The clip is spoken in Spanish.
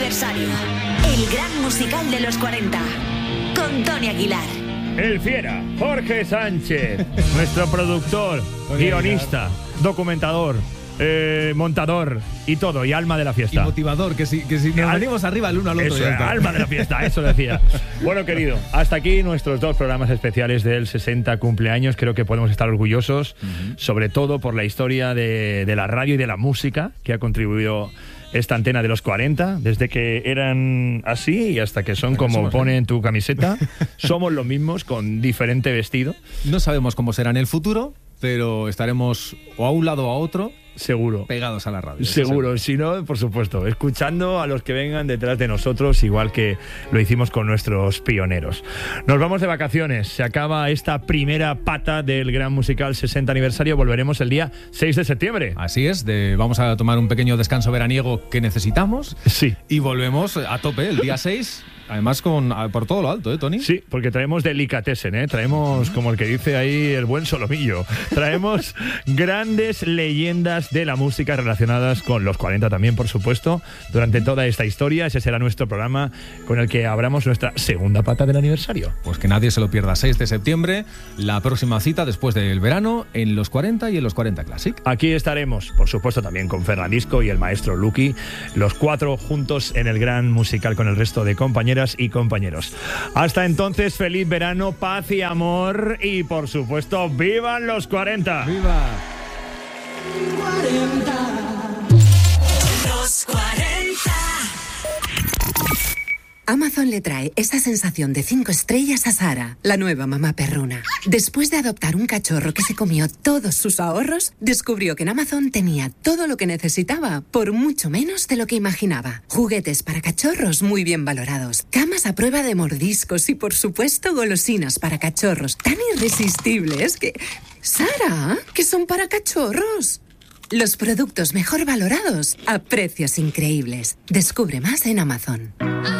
aniversario. El gran musical de los 40. Con Tony Aguilar. El Fiera, Jorge Sánchez, nuestro productor, guionista, documentador, montador y todo, y alma de la fiesta. Y motivador, que si nos venimos arriba el uno al otro. Eso, alma de la fiesta, eso decía. Bueno, querido, hasta aquí nuestros 2 programas especiales del 60 cumpleaños. Creo que podemos estar orgullosos, sobre todo por la historia de la radio y de la música que ha contribuido esta antena de los 40, desde que eran así y hasta que son como pone en tu camiseta. Somos los mismos con diferente vestido. No sabemos cómo será en el futuro, pero estaremos o a un lado o a otro. Seguro. Pegados a la radio. Seguro. Si no, por supuesto, escuchando a los que vengan detrás de nosotros, igual que lo hicimos con nuestros pioneros. Nos vamos de vacaciones. Se acaba esta primera pata del Gran Musical 60 aniversario. Volveremos el día 6 de septiembre. Así es. Vamos a tomar un pequeño descanso veraniego que necesitamos. Sí. Y volvemos a tope el día 6. Además por todo lo alto, Tony. Sí, porque traemos delicatessen, traemos, como el que dice ahí, el buen solomillo. Traemos grandes leyendas de la música relacionadas con los 40 también, por supuesto, durante toda esta historia. Ese será nuestro programa con el que abramos nuestra segunda pata del aniversario. Pues que nadie se lo pierda. 6 de septiembre, la próxima cita después del verano en los 40 y en los 40 Classic. Aquí estaremos, por supuesto, también con Fernandisco y el maestro Luqui, los 4 juntos en el Gran Musical con el resto de compañeros y compañeros. Hasta entonces, feliz verano, paz y amor y, por supuesto, ¡vivan los 40! ¡Viva! 40. Los 40. Amazon le trae esa sensación de 5 estrellas a Sara, la nueva mamá perruna. Después de adoptar un cachorro que se comió todos sus ahorros, descubrió que en Amazon tenía todo lo que necesitaba, por mucho menos de lo que imaginaba. Juguetes para cachorros muy bien valorados, camas a prueba de mordiscos y, por supuesto, golosinas para cachorros tan irresistibles que... ¡Sara! ¿Que son para cachorros? Los productos mejor valorados a precios increíbles. Descubre más en Amazon.